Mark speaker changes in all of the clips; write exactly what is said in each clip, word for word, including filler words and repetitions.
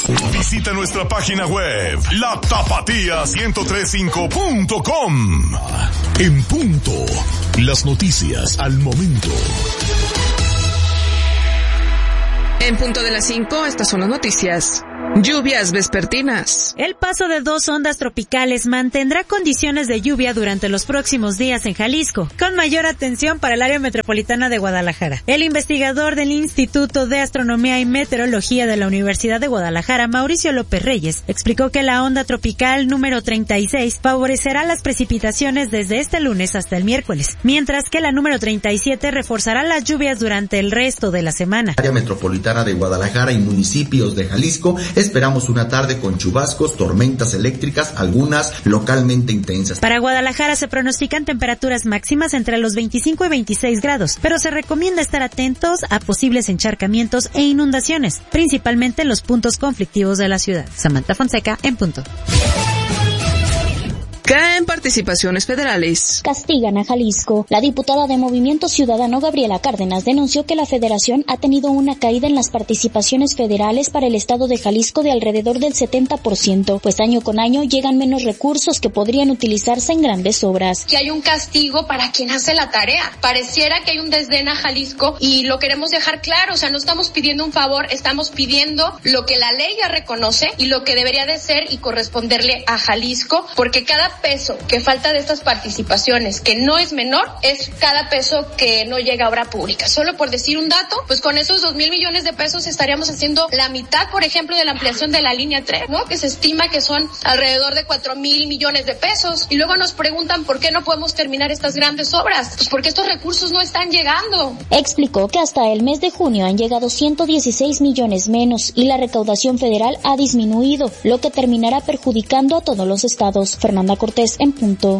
Speaker 1: Visita nuestra página web, la tapatía ciento tres punto cinco punto com. En punto, las noticias al momento.
Speaker 2: En punto de las cinco, estas son las noticias. Lluvias vespertinas.
Speaker 3: El paso de dos ondas tropicales mantendrá condiciones de lluvia durante los próximos días en Jalisco, con mayor atención para el área metropolitana de Guadalajara. El investigador del Instituto de Astronomía y Meteorología de la Universidad de Guadalajara, Mauricio López Reyes, explicó que la onda tropical número treinta y seis favorecerá las precipitaciones desde este lunes hasta el miércoles, mientras que la número treinta y siete reforzará las lluvias durante el resto de la semana.
Speaker 4: Área metropolitana de Guadalajara y municipios de Jalisco, esperamos una tarde con chubascos, tormentas eléctricas, algunas localmente intensas.
Speaker 3: Para Guadalajara se pronostican temperaturas máximas entre los veinticinco y veintiséis grados, pero se recomienda estar atentos a posibles encharcamientos e inundaciones, principalmente en los puntos conflictivos de la ciudad. Samantha Fonseca, en punto.
Speaker 2: Caen participaciones federales.
Speaker 5: Castigan a Jalisco. La diputada de Movimiento Ciudadano Gabriela Cárdenas denunció que la federación ha tenido una caída en las participaciones federales para el estado de Jalisco de alrededor del setenta por ciento, pues año con año llegan menos recursos que podrían utilizarse en grandes obras.
Speaker 6: Que hay un castigo para quien hace la tarea. Pareciera que hay un desdén a Jalisco y lo queremos dejar claro, o sea, no estamos pidiendo un favor, estamos pidiendo lo que la ley ya reconoce y lo que debería de ser y corresponderle a Jalisco, porque cada peso que falta de estas participaciones, que no es menor, es cada peso que no llega a obra pública. Solo por decir un dato, pues con esos dos mil millones de pesos estaríamos haciendo la mitad, por ejemplo, de la ampliación de la línea tres, ¿no? Que se estima que son alrededor de cuatro mil millones de pesos. Y luego nos preguntan por qué no podemos terminar estas grandes obras. Pues porque estos recursos no están llegando.
Speaker 5: Explicó que hasta el mes de junio han llegado ciento dieciséis millones menos y la recaudación federal ha disminuido, lo que terminará perjudicando a todos los estados. Fernanda Cortés, en punto.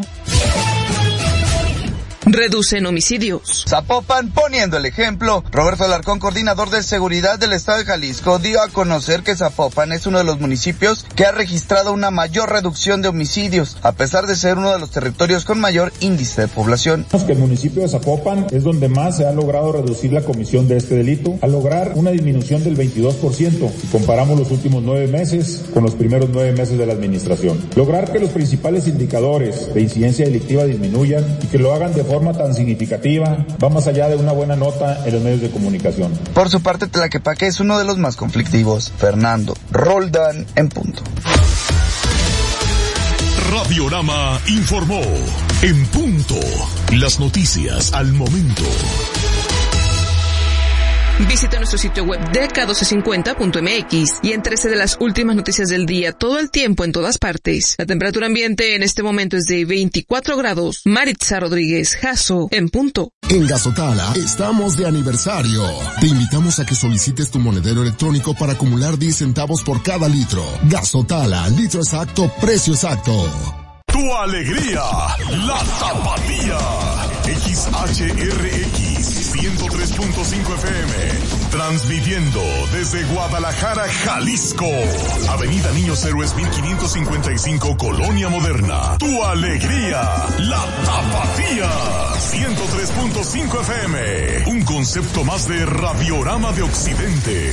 Speaker 2: Reducen homicidios.
Speaker 7: Zapopan poniendo el ejemplo. Roberto Alarcón, coordinador de seguridad del estado de Jalisco, dio a conocer que Zapopan es uno de los municipios que ha registrado una mayor reducción de homicidios, a pesar de ser uno de los territorios con mayor índice de población.
Speaker 8: Que el municipio de Zapopan es donde más se ha logrado reducir la comisión de este delito, al lograr una disminución del veintidós por ciento, si comparamos los últimos nueve meses con los primeros nueve meses de la administración. Lograr que los principales indicadores de incidencia delictiva disminuyan y que lo hagan de forma forma tan significativa va más allá de una buena nota en los medios de comunicación.
Speaker 7: Por su parte, Tlaquepaque es uno de los más conflictivos. Fernando Roldán, en punto.
Speaker 1: Radiorama informó en punto las noticias al momento.
Speaker 2: Visita nuestro sitio web D K doce cincuenta punto M X y entérese de las últimas noticias del día todo el tiempo en todas partes. La temperatura ambiente en este momento es de veinticuatro grados. Maritza Rodríguez, Jasso, en punto.
Speaker 9: En Gazotala estamos de aniversario. Te invitamos a que solicites tu monedero electrónico para acumular diez centavos por cada litro. Gazotala, litro exacto, precio exacto.
Speaker 1: Tu alegría, la tapatía. X H R X ciento tres punto cinco F M, transmitiendo desde Guadalajara, Jalisco. Avenida Niños Héroes mil quinientos cincuenta y cinco, Colonia Moderna. Tu alegría, la tapatía. ciento tres punto cinco F M, un concepto más de Radiorama de Occidente.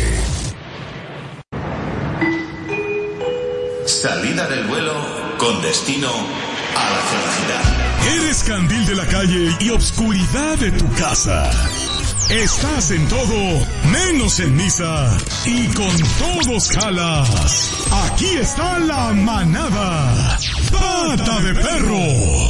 Speaker 10: Salida del vuelo con destino a la felicidad.
Speaker 1: Eres candil de la calle y obscuridad de tu casa. Estás en todo, menos en misa. Y con todos jalas. Aquí está la manada. Pata de perro.